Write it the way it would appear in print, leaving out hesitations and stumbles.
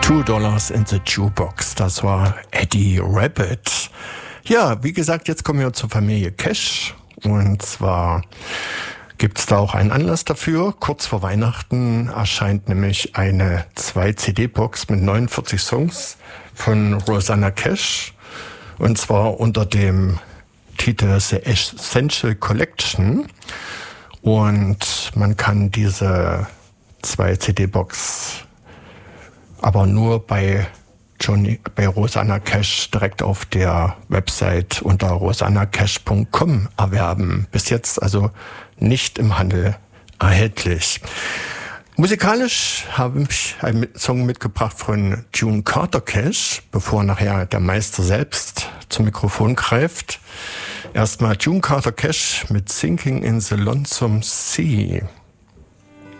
$2 in the Jukebox. Das war Eddie Rabbitt. Ja, wie gesagt, jetzt kommen wir zur Familie Cash. Und zwar gibt es da auch einen Anlass dafür. Kurz vor Weihnachten erscheint nämlich eine 2-CD-Box mit 49 Songs von Rosanna Cash. Und zwar unter dem Titel The Essential Collection. Und man kann diese 2-CD-Box aber nur bei Rosanna Cash direkt auf der Website unter rosannacash.com erwerben. Bis jetzt also nicht im Handel erhältlich. Musikalisch habe ich einen Song mitgebracht von June Carter Cash, bevor nachher der Meister selbst zum Mikrofon greift. Erstmal June Carter Cash mit Sinking in the Lonesome Sea.